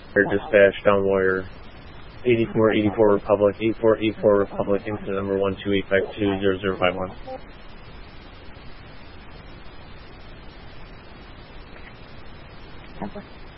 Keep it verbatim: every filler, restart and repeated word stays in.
Air dispatch down wire eighty-four eighty-four Republic, eighty-four eighty-four Republic into number one two eight five two zero zero five one. Temple.